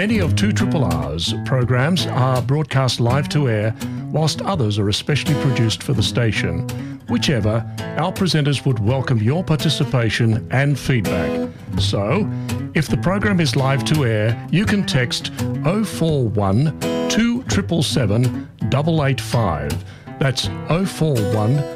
Many of 2RRR's programs are broadcast live to air, whilst others are especially produced for the station. Whichever, our presenters would welcome your participation and feedback. So, if the program is live to air, you can text 041 2777 885. That's 041